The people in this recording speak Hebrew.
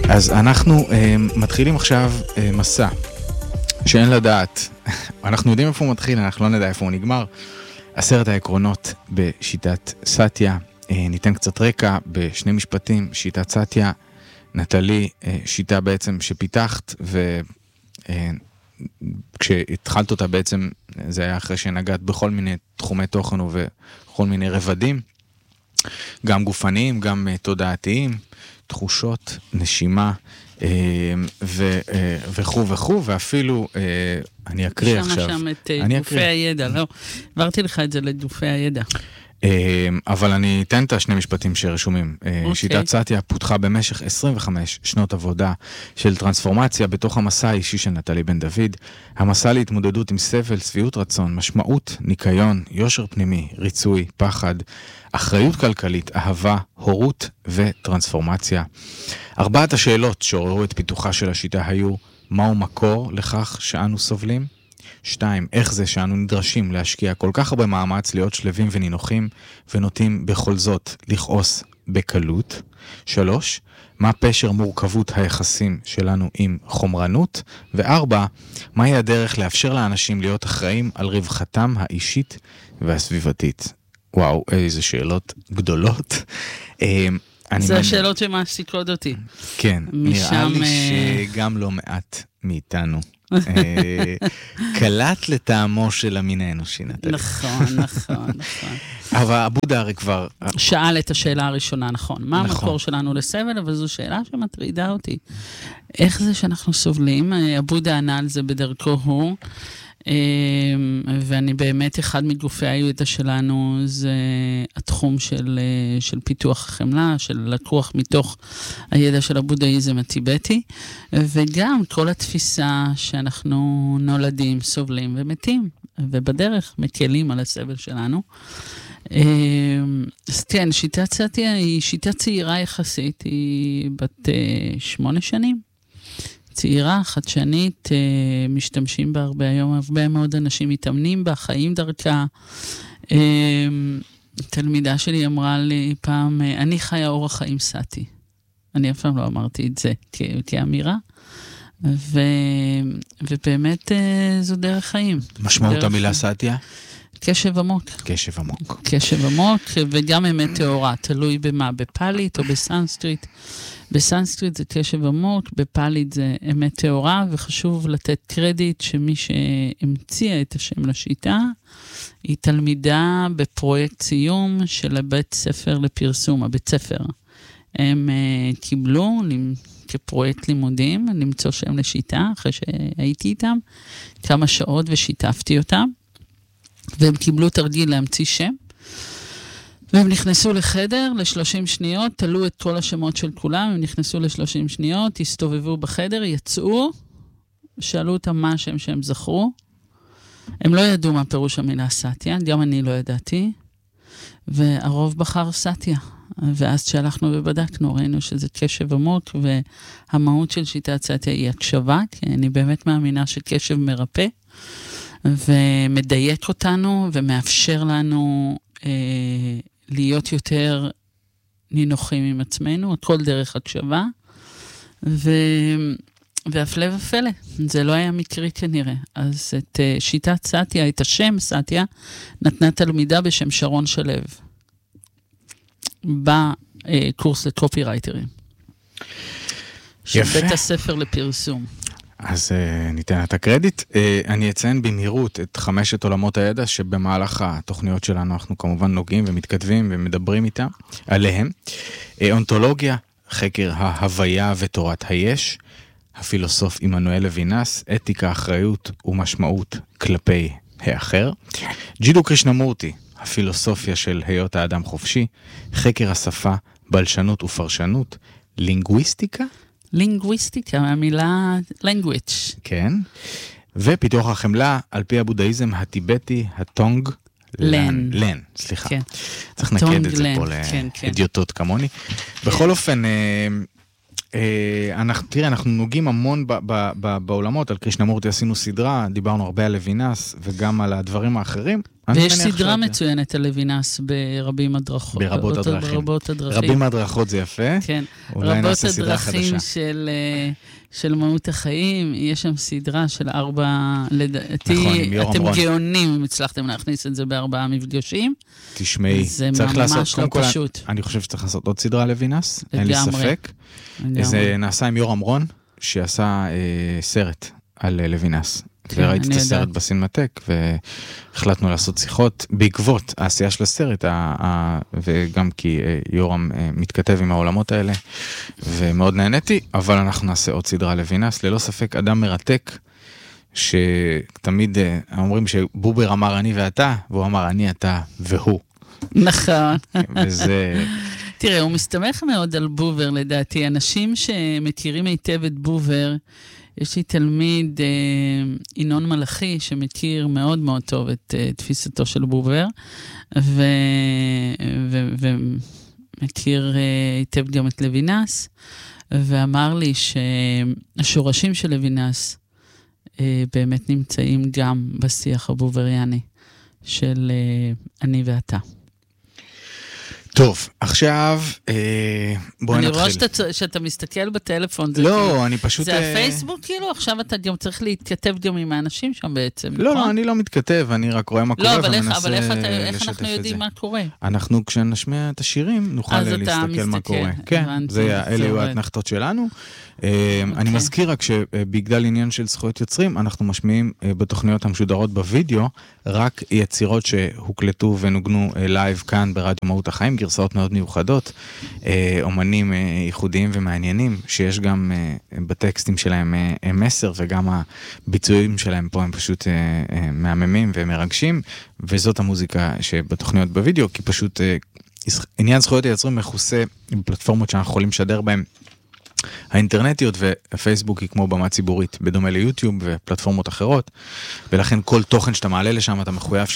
אז אנחנו מתחילים עכשיו מסע שאין לדעת. אנחנו יודעים איפה הוא מתחיל, אנחנו לא נדע איפה הוא נגמר. 10 העקרונות בשיטת סאטיה. ניתן קצת רקע בשני משפטים. שיטת סאטיה, נטלי, שיטה בעצם שפיתחת, וכשהתחלת אותה בעצם זה היה אחרי שנגעת בכל מיני תחומי תוכן ובכל מיני רבדים, גם גופניים, גם תודעתיים, תחושות, נשימה, וכו' וכו', ואפילו, אני אקריא עכשיו. שם את גופי הידע, לא, עברתי לך את זה לגופי הידע. אבל אני אתן את השני משפטים שרשומים. שיטת סאטיה פותחה במשך 25 שנות עבודה של טרנספורמציה בתוך המסע האישי של נטלי בן דוד. המסע להתמודדות עם סבל, שביעות רצון, משמעות, ניקיון, יושר פנימי, ריצוי, פחד, אחריות כלכלית, אהבה, הורות וטרנספורמציה. 4 השאלות שעוררו את פיתוחה של השיטה היו: מהו מקור לכך שאנו סובלים? 2. איך זה שאנו נדרשים להשקיע כל כך הרבה מאמץ להיות שלבים ונינוחים ונוטים בכל זאת לכעוס בקלות? 3. מה פשר מורכבות היחסים שלנו עם חומרנות? 4. מהי הדרך לאפשר לאנשים להיות אחראים על רווחתם האישית והסביבתית? וואו, איזה שאלות גדולות. זה השאלות שמעסיקות אותי. כן, נראה לי שגם לא מעט מאיתנו. קלט לטעמו של המין האנושי, נטלי. נכון. אבל הבודה הרי כבר שאל את השאלה הראשונה, נכון. מה המקור שלנו לסבל? אבל זו שאלה שמטרידה אותי. איך זה שאנחנו סובלים? הבודה ענה על זה בדרכו הוא, ואני באמת, אחד מגופי הידע שלנו זה התחום של פיתוח החמלה, של לקוח מתוך הידע של הבודהיזם הטיבטי, וגם כל התפיסה שאנחנו נולדים, סובלים ומתים, ובדרך מקלים על הסבל שלנו. אז כן, שיטת סאטיה היא שיטה צעירה יחסית, היא בת 8 שנים. צעירה, חדשנית, משתמשים בה הרבה היום, הרבה מאוד אנשים מתאמנים בה, חיים דרכה. תלמידה שלי אמרה לי פעם, אני חיה אורח חיים סאטי. אני אף פעם לא אמרתי את זה כאמירה, ובאמת זו דרך חיים. משמעות המילה סאטיה? קשב עמוק. קשב עמוק, וגם אמת תאורה, תלוי במה, בפאלית או בסנסקריט. בסנסקריט זה קשב עמוק, בפאלית זה אמת תאורה, וחשוב לתת קרדיט שמי שהמציאה את השם לשיטה, היא תלמידה בפרויקט סיום של הבית ספר לפרסום, הבית ספר. הם קיבלו כפרויקט לימודים, למצוא שם לשיטה, אחרי שהייתי איתם, כמה שעות ושיתפתי אותם, והם קיבלו תרגיל להמציא שם, והם נכנסו לחדר ל-30 שניות, תלו את כל השמות של כולם, הם נכנסו ל-30 שניות, הסתובבו בחדר, יצאו, שאלו אותם מה השם שהם זכרו, הם לא ידעו מה פירוש המילה סאטיה, גם אני לא ידעתי, והרוב בחר סאטיה, ואז כשהלכנו ובדקנו, ראינו שזה קשב עמוק, והמהות של שיטת סאטיה היא הקשבה, כי אני באמת מאמינה שקשב מרפא, ומדייק אותנו, ומאפשר לנו להיות יותר נינוחים עם עצמנו, הכל דרך הקשבה, והפלא ופלא, זה לא היה מקרי כנראה. אז את שיטת סאטיה, את השם סאטיה, נתנה תלמידה בשם שרון שלו, בקורס לקופירייטרים. יפה. בית הספר לפרסום. אז ניתן את הקרדיט. אני אציין במהירות את 5 עולמות הידע שבמהלך התוכניות שלנו אנחנו כמובן נוגעים ומתכתבים ומדברים איתם, עליהם. אונתולוגיה, חקר ההוויה ותורת היש, הפילוסוף עמנואל לוינס, אתיקה, אחריות ומשמעות כלפי האחר. ג'ידו קרישנמורטי, הפילוסופיה של היות האדם חופשי, חקר השפה, בלשנות ופרשנות, לינגוויסטיקה, מהמילה language. כן. ופיתוח החמלה, על פי הבודהיזם הטיבטי, הטונג לן. סליחה. כן. צריך נקד את זה פה להדיוטות כמוני. בכל אופן, תראה, אנחנו נוגעים המון בעולמות, על קרישנמורטי עשינו סדרה, דיברנו הרבה על לוינס וגם על הדברים האחרים. ויש סדרה מצוינת על לוינס ברבים הדרכות. ברבות הדרכים. ברבות הדרכים. רבים הדרכות זה יפה. כן. אולי נעשה סדרה חדשה. רבות הדרכים של מהות החיים, יש שם סדרה של 4, לדעתי, נכון, אתם גאונים אם הצלחתם להכניס את זה ב4 מפגשים. תשמעי, זה ממש לא פשוט. אני חושב שצריך לעשות עוד סדרה לוינס, אין לי ספק. זה נעשה עם יורם רון, שעשה סרט על לוינס. וראיתי את הסרט בסינמטק, והחלטנו לעשות שיחות בעקבות העשייה של הסרט, וגם כי יורם מתכתב עם העולמות האלה, ומאוד נהניתי, אבל אנחנו נעשה עוד סדרה לוינס, ללא ספק אדם מרתק, שתמיד אומרים שבובר אמר אני ואתה, והוא אמר אני אתה והוא. נכון. וזה... תראה, הוא מסתמך מאוד על בובר לדעתי, אנשים שמכירים היטב את בובר, יש לי תלמיד, ינון מלאכי, שמכיר מאוד מאוד טוב את תפיסתו של בובר, ומכיר היטב גם את לוינס, ואמר לי שהשורשים של לוינס באמת נמצאים גם בשיח הבובריאני של אני ואתה. טוב, עכשיו בואי נתחיל. אני רואה שאתה מסתכל בטלפון. לא, אני פשוט... זה הפייסבוק כאילו? עכשיו אתה גם צריך להתכתב גם עם האנשים שם בעצם, נכון? לא, אני לא מתכתב, אני רק רואה מה קורה ומנסה לשתף את זה. אבל איך אנחנו יודעים מה קורה? אנחנו כשנשמיע את השירים נוכל להסתכל מה קורה. כן, אלה היו ההתנחתות שלנו. אני מזכיר רק שבגלל עניין של זכויות יוצרים, אנחנו משמיעים בתוכניות המשודרות בווידאו, רק יצירות שהוקלטו ונוגנו לייב כאן ברדיו מהות החיים, גרסאות מאוד מיוחדות, אומנים ייחודיים ומעניינים, שיש גם בטקסטים שלהם מסר, וגם הביצועים שלהם פה הם פשוט מהממים ומרגשים, וזאת המוזיקה שבתוכניות בווידאו, כי פשוט עניין זכויות היוצרים מכוסה בפלטפורמות שאנחנו יכולים לשדר בהם, האינטרנטיות, והפייסבוק היא כמו במה ציבורית, בדומה ליוטיוב ופלטפורמות אחרות, ולכן כל תוכן שאתה מעלה לשם אתה מחויב